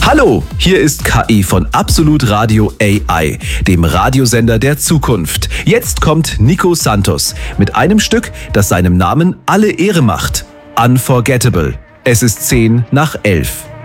Hallo, hier ist KI von Absolut Radio AI, dem Radiosender der Zukunft. Jetzt kommt Nico Santos mit einem Stück, das seinem Namen alle Ehre macht. Unforgettable. Es ist 10 nach 11.